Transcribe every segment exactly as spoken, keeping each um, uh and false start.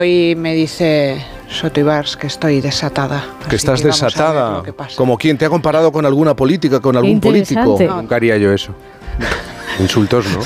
Y me dice Soto Ibars que estoy desatada. Que estás que desatada. ¿Como quién? ¿Te ha comparado con alguna política, con algún político? No. Nunca haría yo eso. Insultos, ¿no?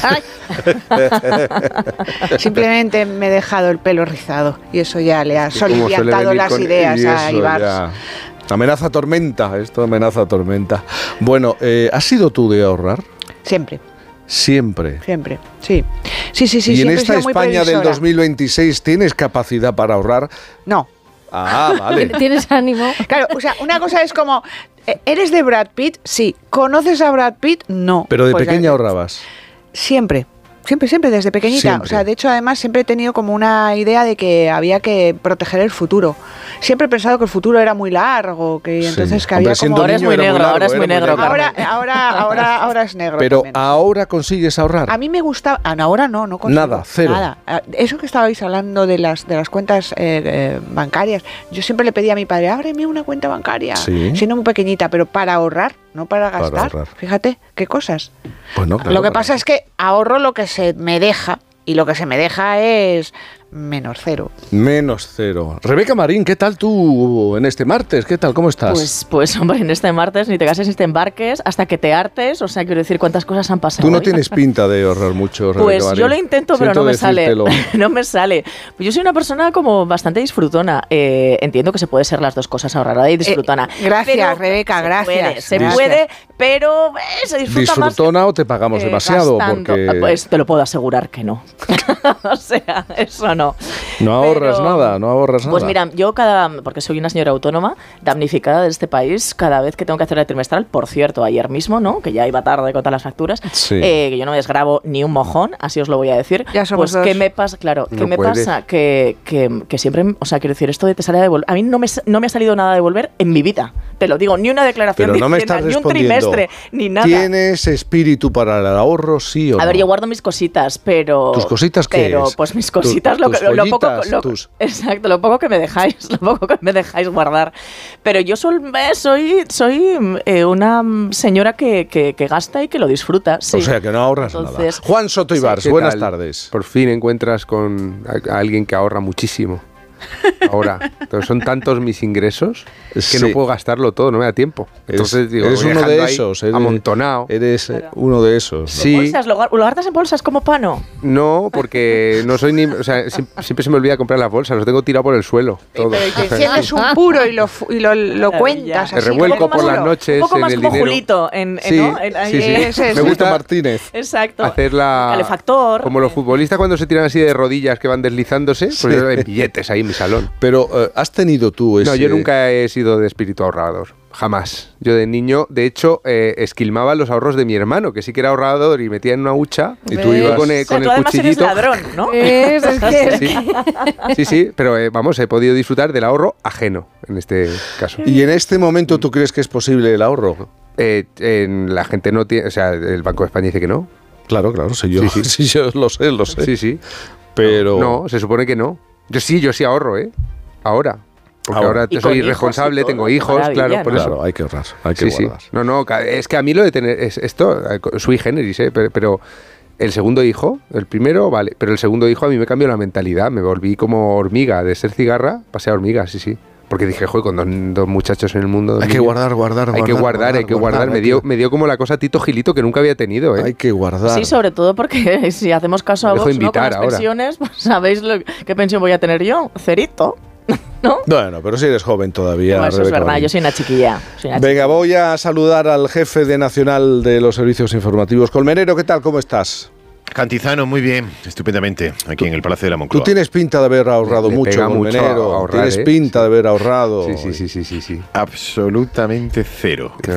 Simplemente me he dejado el pelo rizado y eso ya le ha soliviantado las con... ideas a Ibars. Ya. Amenaza tormenta, esto amenaza tormenta. Bueno, eh, ¿has sido tú de ahorrar? Siempre. Siempre. Siempre, sí. Sí, sí, sí. ¿Y en esta España del dos mil veintiséis tienes capacidad para ahorrar? No. Ah, vale. ¿Tienes ánimo? Claro, o sea, una cosa es como, ¿eres de Brad Pitt? Sí. ¿Conoces a Brad Pitt? No. ¿Pero de pues pequeña ya, ahorrabas? Siempre. Siempre, siempre, desde pequeñita. Siempre. O sea, de hecho, además, siempre he tenido como una idea de que había que proteger el futuro. Siempre he pensado que el futuro era muy largo, que sí. entonces que Hombre, había como... Ahora es muy negro, largo, ahora es muy negro. Ahora, ahora, ahora, ahora es negro. Pero también. ahora consigues ahorrar. A mí me gustaba... Ahora no, no consigo. Nada, cero. Nada. Eso que estabais hablando de las, de las cuentas eh, eh, bancarias, yo siempre le pedía a mi padre, ábreme una cuenta bancaria, sí. siendo muy pequeñita, pero para ahorrar, no para gastar. Para ahorrar. Fíjate, qué cosas. Pues no, claro, lo que claro. pasa es que ahorro lo que se me deja, y lo que se me deja es menos cero. Menos cero. Rebeca Marín, ¿qué tal tú en este martes? ¿Qué tal? ¿Cómo estás? Pues, pues hombre, en este martes ni te cases ni te embarques hasta que te hartes. O sea, quiero decir, cuántas cosas han pasado. Tú no hoy. tienes pinta de ahorrar mucho, Rebeca Pues Marín. yo lo intento, pero Siento no me decírtelo. sale. No me sale. Pues yo soy una persona como bastante disfrutona. Eh, entiendo que se puede ser las dos cosas, ahorrada y disfrutona. Eh, gracias, pero Rebeca, se gracias. Puede, se Gracias. puede, pero eh, se disfruta ¿Disfrutona más. o te pagamos eh, demasiado? gastando. Porque Pues te lo puedo asegurar que no. O sea, eso no. no ahorras Pero, nada, no ahorras nada. Pues mira, yo cada, porque soy una señora autónoma, damnificada de este país, cada vez que tengo que hacer el trimestral, por cierto, ayer mismo, ¿no? Que ya iba tarde con todas las facturas, Sí. eh, que yo no me desgrabo ni un mojón, así os lo voy a decir. Ya somos pues dos. ¿qué me pasa? Claro, ¿qué No me puedes. pasa? Que, que, que siempre, o sea, quiero decir, esto de te sale a devolver, a mí no me, no me ha salido nada a devolver en mi vida, te lo digo, ni una declaración Pero de no me Hacienda, estás ni un respondiendo. trimestre, ni nada. ¿Tienes espíritu para el ahorro, sí o no? A ver, yo guardo mis cositas, pero... ¿Tus cositas qué Pero, es? pues mis Tu- cositas, lo, tus que, lo poco... joyitas, Lo, tus- Exacto, lo poco que me dejáis, lo poco que me dejáis guardar. Pero yo sol, eh, soy, soy eh, una señora que, que, que gasta y que lo disfruta, sí. O sea, que no ahorras Entonces, nada. Juan Soto Ibars, ¿Qué buenas tal? tardes. Por fin encuentras con a, a alguien que ahorra muchísimo. Ahora, entonces son tantos mis ingresos que Sí. no puedo gastarlo todo, no me da tiempo. Entonces eres digo, eres voy uno de dejando ahí esos. Eres, amontonado. Eres eh, uno de esos. ¿no? Sí, ¿Bolsas? ¿Lo, lo guardas en bolsas como pano? no, porque no soy ni... O sea, siempre, siempre se me olvida comprar las bolsas, los tengo tirado por el suelo. Todo. Pero te enciendes un puro y lo, fu- y lo, lo Maravilla. cuentas Me así. revuelco como por las solo. noches Un poco en más el como dinero. Julito. En, en- Sí, ¿no? En- ahí sí, sí. es- Ese es. Me gusta gusta Martínez. Exacto. hacer la... Calefactor. Como los futbolistas cuando se tiran así de rodillas que van deslizándose, pues Sí. yo en billetes ahí en mi salón. Pero eh, has tenido tú ese... No, yo nunca he sido de espíritu ahorrador. Jamás. Yo de niño, de hecho, eh, esquilmaba los ahorros de mi hermano, que sí que era ahorrador y metía en una hucha. Y tú ¿Ves? ibas... con el, O sea, con tú el además eres cuchillito. ladrón, ¿no? Es, es que- Sí, sí, sí, pero eh, vamos, he podido disfrutar del ahorro ajeno en este caso. ¿Y en este momento tú crees que es posible el ahorro? Eh, en- la gente no tiene, o sea, el Banco de España dice que no. Claro, claro, sí, yo, Sí, sí. sí, yo lo sé, lo sé. Sí, sí. Pero... No, se supone que no. Yo sí, yo sí ahorro, ¿eh? Ahora. Porque Ahora. ahora, Y con soy hijos y responsable, todo, tengo qué hijos, maravilla, claro, por ¿no? eso. Claro, hay que ahorrar, hay que Sí, sí. guardar. No, no, ca- es que a mí lo de tener es, esto, eh, sui generis, ¿eh? pero, pero el segundo hijo, el primero, vale, pero el segundo hijo a mí me cambió la mentalidad, me volví como hormiga, de ser cigarra, pasé a hormiga, sí, sí. Porque dije, joder, con dos, dos muchachos en el mundo... dos Hay que niños, guardar, guardar, guardar. hay que guardar, hay que guardar. Me dio, hay me dio como la cosa Tito Gilito que nunca había tenido, ¿eh? Hay que guardar. Sí, sobre todo porque si hacemos caso a Me dejo Vox, ¿no? Con invitar las ahora. pensiones, pues sabéis lo, qué pensión voy a tener yo, cerito, ¿no? Bueno, pero si eres joven todavía, Bueno, eso es Rebeca verdad, Marín. yo soy una chiquilla. Soy una Venga, voy a saludar al jefe de Nacional de los Servicios Informativos. Colmenero, ¿qué tal? ¿Cómo estás? Cantizano, muy bien, estupendamente, aquí en el Palacio de la Tú Moncloa. tienes pinta de haber ahorrado Le mucho, pega mucho Colmenero. a ahorrar, Tienes ¿eh? pinta de haber ahorrado. Sí, sí, sí, sí, sí, sí. Absolutamente cero.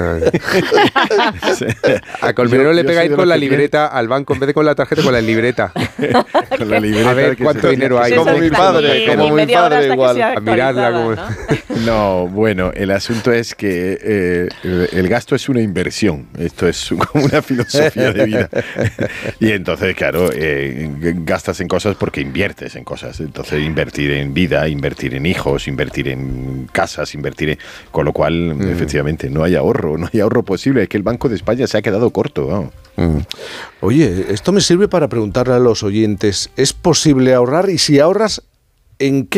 A Colmenero Yo- le yo pegáis soy de con los la que libreta al banco, en vez de con la tarjeta, con la libreta. Con la libreta A ver que cuánto se- dinero hay. Eso Como es mi verdad, padre, ni- como ni mi media hora padre hasta que igual. sea A mirarla actualizada, como- ¿no? No, bueno, el asunto es que eh, el, el gasto es una inversión. Esto es como una filosofía de vida. Y entonces, claro, eh, gastas en cosas porque inviertes en cosas. Entonces, invertir en vida, invertir en hijos, invertir en casas, invertir en... Con lo cual, Mm. efectivamente, no hay ahorro, no hay ahorro posible. Es que el Banco de España se ha quedado corto. Vamos. Mm. Oye, esto me sirve para preguntarle a los oyentes, ¿es posible ahorrar? Y si ahorras, ¿en qué